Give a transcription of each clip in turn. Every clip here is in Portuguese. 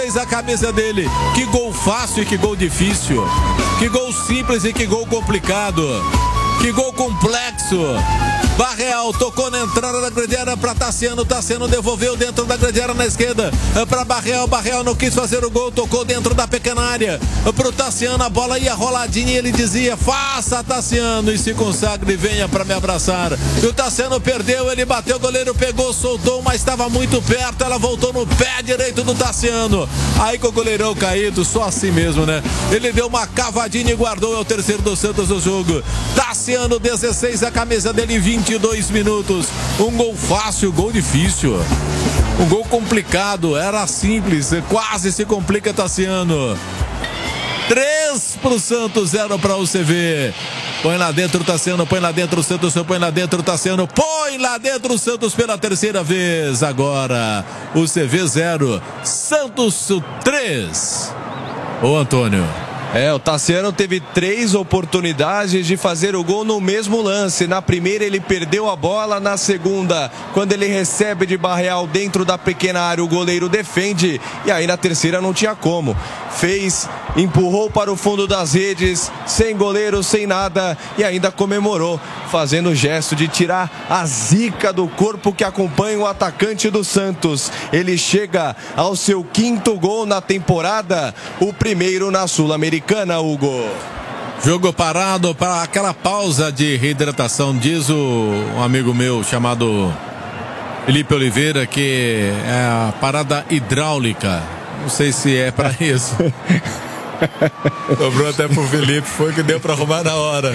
A camisa dele, que gol fácil e que gol difícil, que gol simples e que gol complicado, que gol complexo. Barreal tocou na entrada da grande área para Tassiano devolveu dentro da grande área na esquerda para Barreal não quis fazer o gol, tocou dentro da pequena área pro Tassiano, a bola ia roladinha e ele dizia: faça, Tassiano, e se consagre e venha para me abraçar. E o Tassiano perdeu, ele bateu, o goleiro pegou, soltou, mas estava muito perto, ela voltou no pé direito do Tassiano, aí com o goleirão caído, só assim mesmo, né? Ele deu uma cavadinha e guardou, é o terceiro do Santos no jogo. Tassiano, 16, a camisa dele, 22 minutos. Um gol fácil, gol difícil. Um gol complicado, era simples, quase se complica, Tassiano. 3 pro Santos, 0 para o CV. Põe lá dentro, Tassiano, põe lá dentro o Santos, põe lá dentro, Tassiano, põe lá dentro o Santos pela terceira vez. Agora, o CV 0, Santos 3. Ô, Antônio. O Tassiano teve 3 oportunidades de fazer o gol no mesmo lance. Na primeira ele perdeu a bola, na segunda, quando ele recebe de Barreal dentro da pequena área, o goleiro defende, e aí na terceira não tinha como. Fez, empurrou para o fundo das redes, sem goleiro, sem nada, e ainda comemorou, fazendo o gesto de tirar a zica do corpo que acompanha o atacante do Santos. Ele chega ao seu 5º gol na temporada, o primeiro na Sul-Americana. Hugo. Jogo parado para aquela pausa de reidratação, diz um amigo meu chamado Felipe Oliveira, que é a parada hidráulica. Não sei se é para isso. Sobrou até pro Felipe, foi que deu pra arrumar na hora.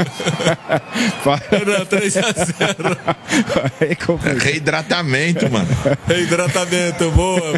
Não, 3-0. É reidratamento, mano. Reidratamento, boa.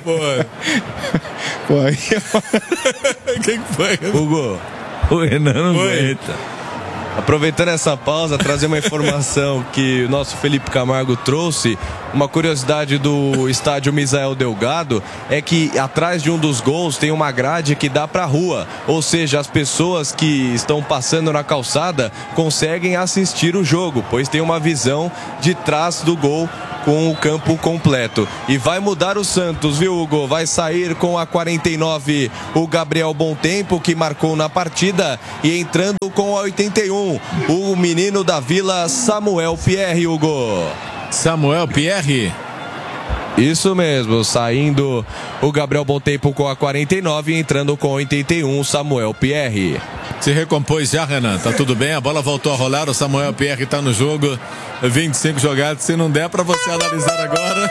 Quem foi? Hugo. O Renan não aguenta. Aproveitando essa pausa, trazer uma informação que o nosso Felipe Camargo trouxe. Uma curiosidade do estádio Misael Delgado é que atrás de um dos gols tem uma grade que dá para a rua, ou seja, as pessoas que estão passando na calçada conseguem assistir o jogo, pois tem uma visão de trás do gol com o campo completo. E vai mudar o Santos, viu, Hugo? Vai sair com a 49 o Gabriel Bontempo, que marcou na partida, e entrando com a 81 o menino da Vila, Samuel Pierre, Hugo. Samuel Pierre? Isso mesmo, saindo o Gabriel Bontempo com a 49 e entrando com a 81 o Samuel Pierre. Se recompôs já, Renan, tá tudo bem, a bola voltou a rolar, o Samuel Pierre tá no jogo, 25 jogadas, se não der pra você analisar agora,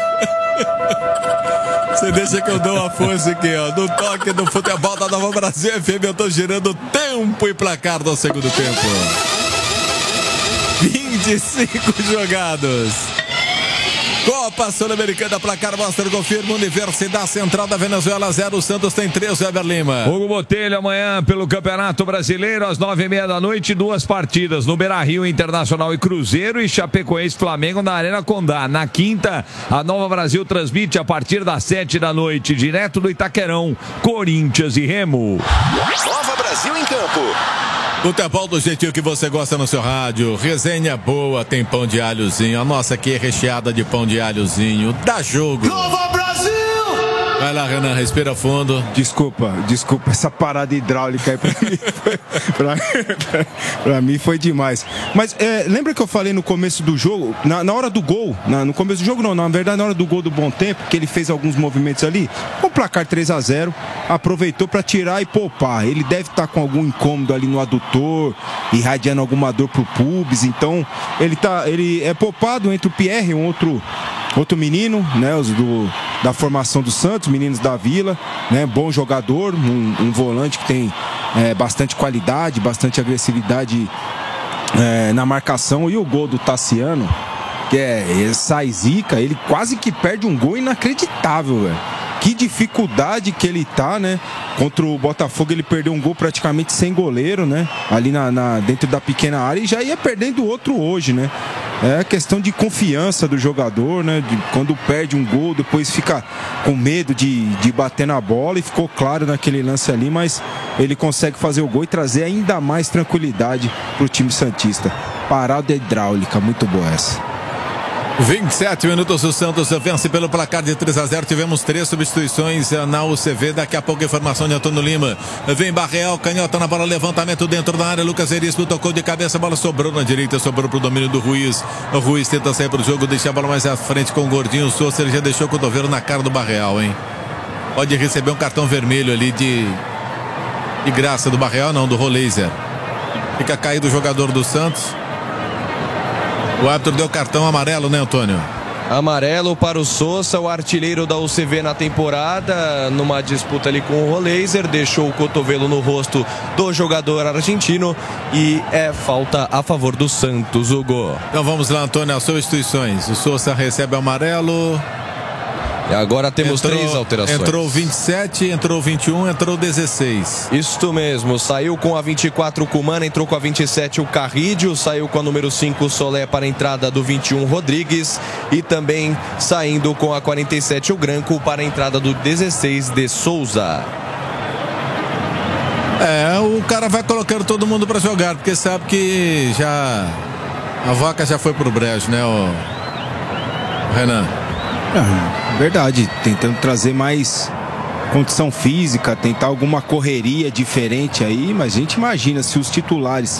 você deixa que eu dou uma força aqui, ó, no toque do futebol da Nova Brasil FM, eu tô girando tempo e placar do segundo tempo. 25 jogados. Copa Sul-Americana, placar mostra, confirma, Universidade Central da Venezuela 0, Santos tem 3, Weber Lima. Hugo Botelho, amanhã pelo Campeonato Brasileiro, às 9h30 da noite, 2 partidas, no Beira-Rio, Internacional e Cruzeiro, e Chapecoense Flamengo na Arena Condá. Na quinta, a Nova Brasil transmite a partir das 7 da noite, direto do Itaquerão, Corinthians e Remo. Nova Brasil em campo. Futebol do jeitinho que você gosta no seu rádio. Resenha boa, tem pão de alhozinho. A nossa aqui é recheada de pão de alhozinho. Dá jogo. Nova Brasil! Vai lá, Renan, respira fundo. Desculpa, essa parada hidráulica aí pra mim foi demais. Mas lembra que eu falei no começo do jogo, na hora do gol, no começo do jogo não, na verdade na hora do gol do Bontempo, que ele fez alguns movimentos ali, com o placar 3-0, aproveitou pra tirar e poupar. Ele deve estar com algum incômodo ali no adutor, irradiando alguma dor pro pubis, então ele é poupado entre o Pierre e um outro menino, né, da formação do Santos, meninos da Vila, né, bom jogador, um volante que tem bastante qualidade, bastante agressividade na marcação. E o gol do Tassiano, que sai zica, ele quase que perde um gol inacreditável, velho. Que dificuldade que ele tá, né? Contra o Botafogo ele perdeu um gol praticamente sem goleiro, né? Ali dentro da pequena área, e já ia perdendo outro hoje, né? É questão de confiança do jogador, né? Quando perde um gol, depois fica com medo de bater na bola, e ficou claro naquele lance ali, mas ele consegue fazer o gol e trazer ainda mais tranquilidade pro time santista. Parada hidráulica, muito boa essa. 27 minutos, o Santos vence pelo placar de 3-0. Tivemos 3 substituições na UCV. Daqui a pouco informação de Antônio Lima. Vem Barreal, canhota na bola, levantamento dentro da área. Lucas Veríssimo tocou de cabeça, a bola sobrou na direita, sobrou pro domínio do Ruiz. O Ruiz tenta sair pro jogo, deixa a bola mais à frente com o Gordinho. O Sousa, ele já deixou o cotovelo na cara do Barreal, hein? Pode receber um cartão vermelho ali de graça do Barreal, não, do Roleiser. Fica caído o jogador do Santos. O árbitro deu cartão amarelo, né, Antônio? Amarelo para o Sousa, o artilheiro da UCV na temporada, numa disputa ali com o Roleiser, deixou o cotovelo no rosto do jogador argentino e é falta a favor do Santos, Hugo. Então vamos lá, Antônio, as substituições. O Sousa recebe amarelo. E agora temos 3 alterações. Entrou 27, entrou 21, entrou 16. Isto mesmo, saiu com a 24 o Cumana, entrou com a 27 o Carrídio, saiu com a número 5 o Solé para a entrada do 21 Rodrigues e também saindo com a 47 o Branco para a entrada do 16 de Souza. O cara vai colocando todo mundo para jogar, porque sabe que a vaca já foi pro brejo, né, o Renan? Verdade, tentando trazer mais condição física, tentar alguma correria diferente aí, mas a gente imagina se os titulares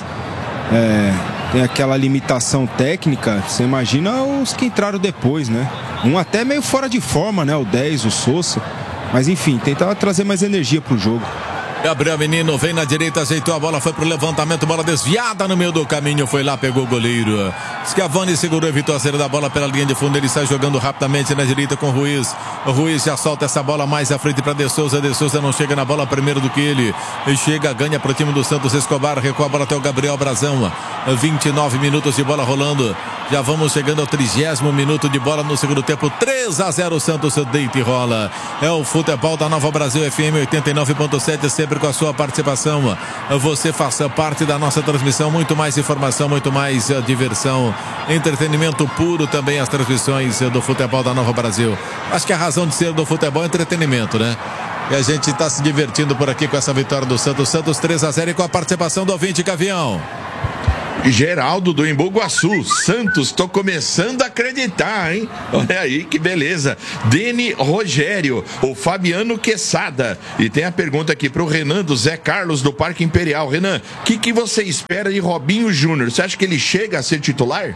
tem aquela limitação técnica, você imagina os que entraram depois, né? Um até meio fora de forma, né? O 10, o Sousa, mas enfim, tentar trazer mais energia pro jogo. Gabriel Menino vem na direita, ajeitou a bola, foi pro levantamento, bola desviada no meio do caminho, foi lá, pegou o goleiro. Schiavone segurou, evitou a saída da bola pela linha de fundo, ele sai jogando rapidamente na direita com o Ruiz. O Ruiz já solta essa bola mais à frente para De Souza não chega na bola primeiro do que ele. Chega, ganha pro time do Santos, Escobar, recua a bola até o Gabriel Brazão. 29 minutos de bola rolando, já vamos chegando ao 30º minuto de bola no segundo tempo. 3-0 Santos, deita e rola. É o futebol da Nova Brasil FM 89.7, sempre com a sua participação. Você faça parte da nossa transmissão, muito mais informação, muito mais diversão, entretenimento puro também, as transmissões do futebol da Nova Brasil. Acho que a razão de ser do futebol é entretenimento, né? E a gente está se divertindo por aqui com essa vitória do Santos. Santos 3-0 e com a participação do ouvinte Gavião. Geraldo do Embu-Guaçu, Santos, tô começando a acreditar, hein? Olha aí que beleza. Deni Rogério, o Fabiano Quesada. E tem a pergunta aqui pro Renan do Zé Carlos do Parque Imperial. Renan, o que você espera de Robinho Júnior? Você acha que ele chega a ser titular?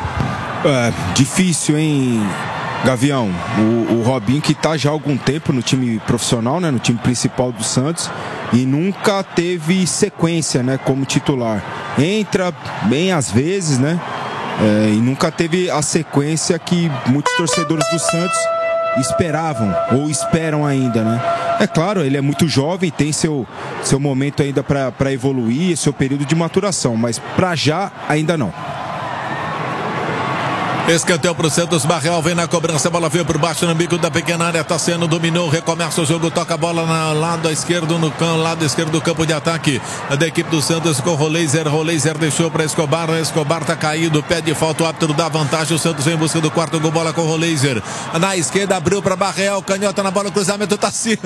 Difícil, hein, Gavião? O Robinho que tá já há algum tempo no time profissional, né? No time principal do Santos. E nunca teve sequência, né, como titular. Entra bem às vezes, né? E nunca teve a sequência que muitos torcedores do Santos esperavam ou esperam ainda, né? É claro, ele é muito jovem, tem seu momento ainda para evoluir, seu período de maturação, mas para já ainda não. Escanteio pro Santos, Barreal vem na cobrança, a bola veio por baixo no bico da pequena área, Tassiano dominou, recomeça o jogo, toca a bola no lado esquerdo, lado esquerdo do campo de ataque da equipe do Santos com Roleiser deixou para Escobar tá caído, pede falta, o árbitro dá vantagem, o Santos vem em busca do quarto gol, bola com Roleiser, na esquerda abriu para Barreal, canhota na bola, cruzamento, Tassiano.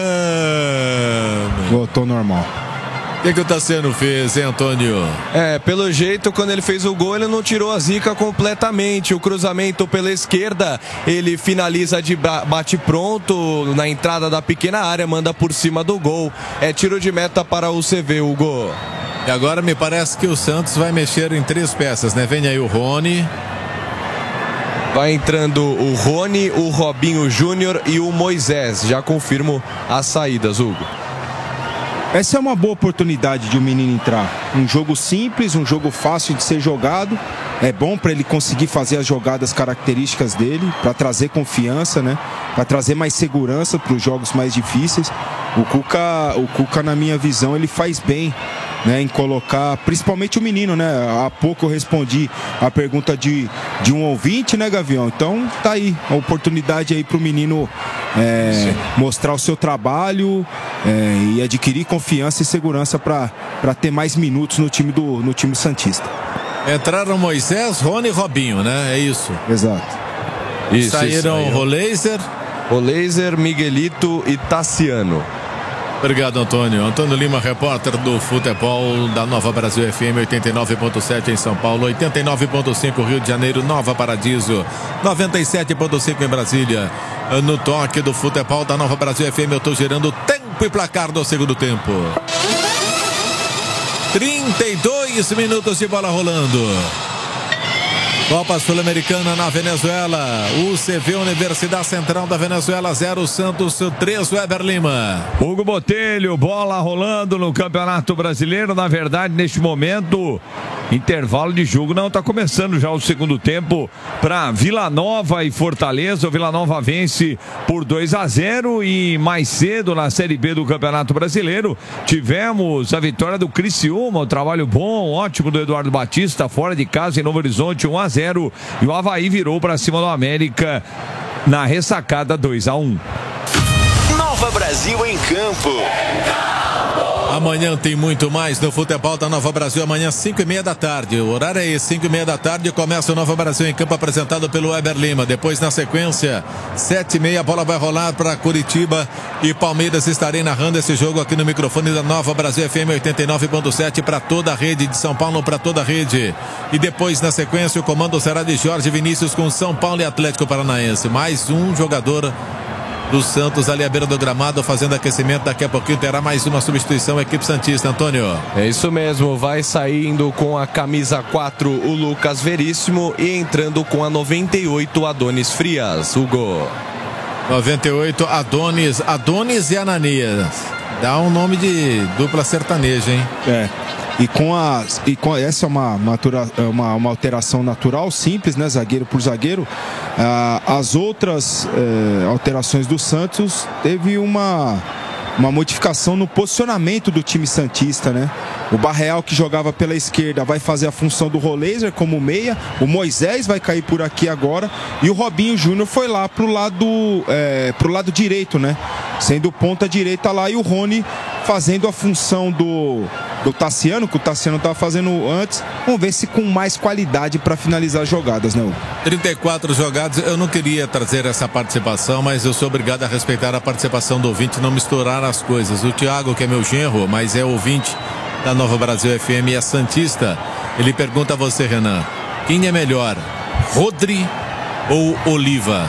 Voltou normal. O que o Tassiano fez, hein, Antônio? Pelo jeito, quando ele fez o gol, ele não tirou a zica completamente. O cruzamento pela esquerda, ele finaliza de bate pronto na entrada da pequena área, manda por cima do gol. É tiro de meta para o CV, Hugo. E agora me parece que o Santos vai mexer em 3 peças, né? Vem aí o Rony. Vai entrando o Rony, o Robinho Júnior e o Moisés. Já confirmo as saídas, Hugo. Essa é uma boa oportunidade de o menino entrar. Um jogo simples, um jogo fácil de ser jogado. É bom para ele conseguir fazer as jogadas características dele, para trazer confiança, né? Para trazer mais segurança para os jogos mais difíceis. O Cuca, na minha visão, ele faz bem, né, em colocar, principalmente o menino, né? Há pouco eu respondi a pergunta de um ouvinte, né, Gavião? Então tá aí a oportunidade aí pro menino mostrar o seu trabalho e adquirir confiança e segurança para ter mais minutos no time santista. Entraram Moisés, Rony e Robinho, né? É isso. Exato. Saíram Roleiser, Miguelito e Tassiano. Obrigado, Antônio. Antônio Lima, repórter do futebol da Nova Brasil FM 89.7 em São Paulo, 89.5 Rio de Janeiro, Nova Paradiso, 97.5 em Brasília. No toque do futebol da Nova Brasil FM, eu estou gerando tempo e placar do segundo tempo. 32 minutos de bola rolando. Copa Sul-Americana na Venezuela. UCV, Universidade Central da Venezuela 0, Santos 3, Weber Lima. Hugo Botelho, bola rolando no Campeonato Brasileiro. Na verdade, neste momento, intervalo de jogo. Não, está começando já o segundo tempo para Vila Nova e Fortaleza. O Vila Nova vence por 2-0 e mais cedo na Série B do Campeonato Brasileiro tivemos a vitória do Criciúma, um trabalho bom, ótimo do Eduardo Batista, fora de casa em Novo Horizonte, 1-0. E o Avaí virou para cima do América na ressacada 2-1. Nova Brasil em campo. Amanhã tem muito mais no futebol da Nova Brasil. Amanhã 5:30 da tarde. O horário é esse, 5:30 da tarde. Começa o Nova Brasil em campo, apresentado pelo Weber Lima. Depois, na sequência, 7:30, a bola vai rolar para Curitiba e Palmeiras. Estarei narrando esse jogo aqui no microfone da Nova Brasil FM 89.7 para toda a rede de São Paulo, para toda a rede. E depois, na sequência, o comando será de Jorge Vinícius com São Paulo e Atlético Paranaense. Mais um jogador do Santos ali à beira do gramado fazendo aquecimento. Daqui a pouquinho terá mais uma substituição, a equipe santista. Antônio. É isso mesmo, vai saindo com a camisa 4 o Lucas Veríssimo e entrando com a 98 Adonis Frias. Hugo. 98 Adonis e Ananias. Dá um nome de dupla sertaneja, hein? É. E com essa é uma alteração natural, simples, né? Zagueiro por zagueiro. As outras alterações do Santos teve uma modificação no posicionamento do time santista, né? O Barreal, que jogava pela esquerda, vai fazer a função do Roleiser como meia. O Moisés vai cair por aqui agora. E o Robinho Júnior foi lá pro lado direito, né? Sendo ponta direita lá. E o Rony fazendo a função do Tassiano, que o Tassiano estava fazendo antes. Vamos ver se com mais qualidade para finalizar as jogadas, né, Hugo? 34 jogadas. Eu não queria trazer essa participação, mas eu sou obrigado a respeitar a participação do ouvinte, não misturar as coisas. O Thiago, que é meu genro, mas é ouvinte da Nova Brasil FM e é santista, ele pergunta a você, Renan, quem é melhor, Rodri ou Oliva?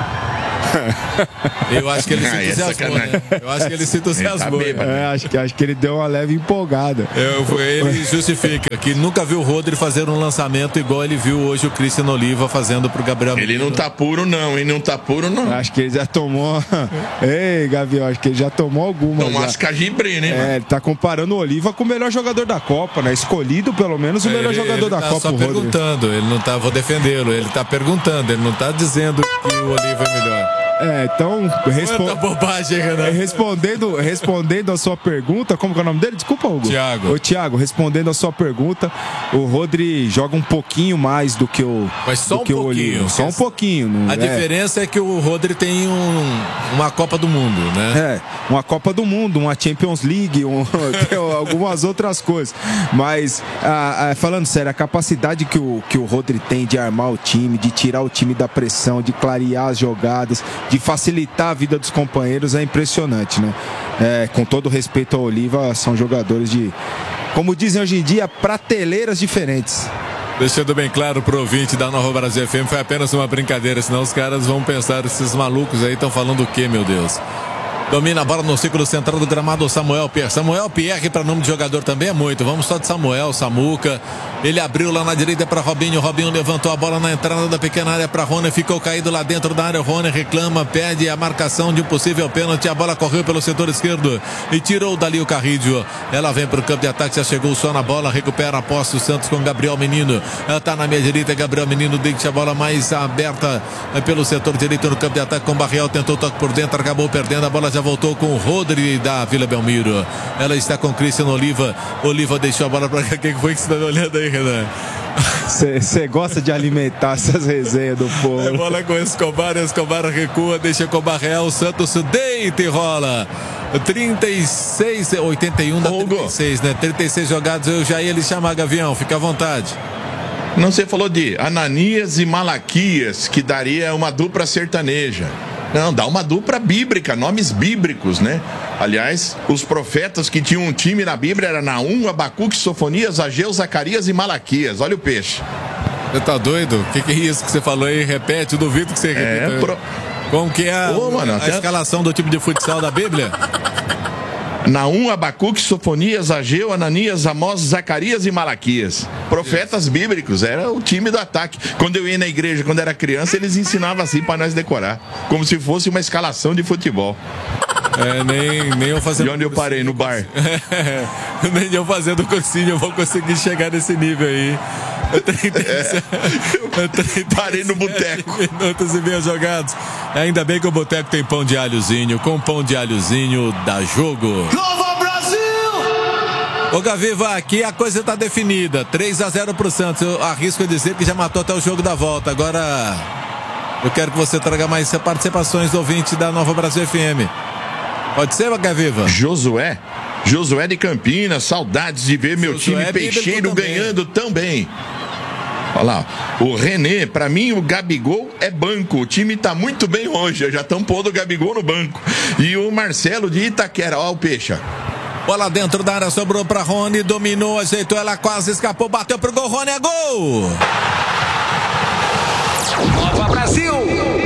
Eu acho que ele se entusiasmou, né? Eu acho que ele se entusiasmou. Acho que ele deu uma leve empolgada. Ele justifica que nunca viu o Rodri fazer um lançamento igual ele viu hoje o Cristiano Oliva fazendo pro Gabriel Menino. Ele não tá puro não, hein? Não tá puro não. Acho que ele já tomou... Ei, Gabriel, acho que ele já tomou alguma. Tomou as cajibre, né? Ele tá comparando o Oliva com o melhor jogador da Copa, né? Escolhido pelo menos o melhor jogador da Copa. Ele tá só perguntando, ele não tá, vou defendê-lo, ele tá perguntando, ele não tá dizendo que o Oliva é melhor. Então, bobagem, Renan. Respondendo a sua pergunta, como que é o nome dele? Desculpa, Hugo. Thiago, respondendo a sua pergunta, o Rodri joga um pouquinho mais do que o Mas só do um que pouquinho. Só um pouquinho. A diferença é que o Rodri tem uma Copa do Mundo, né? Uma Copa do Mundo, uma Champions League, algumas outras coisas. Mas, falando sério, a capacidade que o Rodri tem de armar o time, de tirar o time da pressão, de clarear as jogadas, de facilitar a vida dos companheiros é impressionante, né? Com todo respeito ao Oliva, são jogadores de, como dizem hoje em dia, prateleiras diferentes. Deixando bem claro pro ouvinte da Nova Brasil FM, foi apenas uma brincadeira, senão os caras vão pensar, esses malucos aí estão falando o quê, meu Deus? Domina a bola no círculo central do gramado, Samuel Pierre. Samuel Pierre, para nome de jogador também é muito. Vamos só de Samuel, Samuca. Ele abriu lá na direita para Robinho. Robinho levantou a bola na entrada da pequena área para Rony. Ficou caído lá dentro da área. Rony reclama, pede a marcação de um possível pênalti. A bola correu pelo setor esquerdo e tirou dali o Carrídio. Ela vem para o campo de ataque, já chegou só na bola. Recupera a posse o Santos com Gabriel Menino. Ela está na minha direita. Gabriel Menino deixa a bola mais aberta pelo setor direito no campo de ataque com Barreal. Tentou toque por dentro, acabou perdendo. A bola já voltou com o Rodri da Vila Belmiro. Ela está com Cristiano Oliva. Oliva deixou a bola para cá. Quem foi que você está olhando aí, Renan? Você gosta de alimentar essas resenhas do povo. A bola com Escobar recua, deixa com Barreal. Santos deita e rola. 36, 81 da 36, né? 36 jogados. Eu já ia lhe chamar, Gavião. Fica à vontade. Não, você falou de Ananias e Malaquias, que daria uma dupla sertaneja. Não, dá uma dupla bíblica, nomes bíblicos, né? Aliás, os profetas que tinham um time na Bíblia era Naum, Abacuque, Sofonias, Ageu, Zacarias e Malaquias. Olha o peixe. Você tá doido? O que é isso que você falou aí? Repete, eu duvido que você repita. Como que é a escalação do time de futsal da Bíblia? Naum, Abacuque, Sofonias, Ageu, Ananias, Amós, Zacarias e Malaquias. Profetas bíblicos, era o time do ataque. Quando eu ia na igreja, quando era criança, eles ensinavam assim para nós decorar. Como se fosse uma escalação de futebol. Nem eu fazendo. E onde eu parei? No bar. Nem eu fazendo cursinho, eu vou conseguir chegar nesse nível aí. Parei no boteco. Minutos e meio jogados. Ainda bem que o boteco tem pão de alhozinho. Com pão de alhozinho dá jogo. Nova Brasil! Ô Gaviva, aqui a coisa tá definida. 3-0 pro Santos. Eu arrisco a dizer que já matou até o jogo da volta. Agora eu quero que você traga mais participações do ouvinte da Nova Brasil FM. Pode ser, Gaviva? Josué de Campinas, saudades de ver meu time peixeiro ganhando tão bem. Olha lá, o Renê, pra mim o Gabigol é banco, o time tá muito bem hoje, já estão pondo o Gabigol no banco. E o Marcelo de Itaquera, ó o Peixa. Bola dentro da área, sobrou pra Rony, dominou, ajeitou, ela quase escapou, bateu pro gol, Rony, é gol! Nova Brasil!